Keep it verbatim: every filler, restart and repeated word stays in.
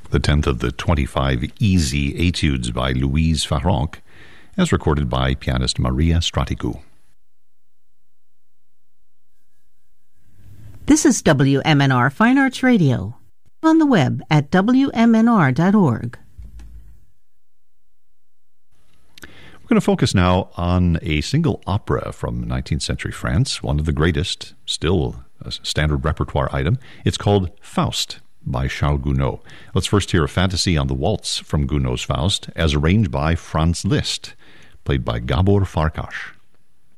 the tenth of the twenty-five easy etudes by Louise Farrenc, as recorded by pianist Maria Stratigou. This is W M N R Fine Arts Radio, on the web at W M N R dot org. We're going to focus now on a single opera from nineteenth century France, one of the greatest, still a standard repertoire item. It's called Faust by Charles Gounod. Let's first hear a fantasy on the waltz from Gounod's Faust, as arranged by Franz Liszt, played by Gabor Farkas.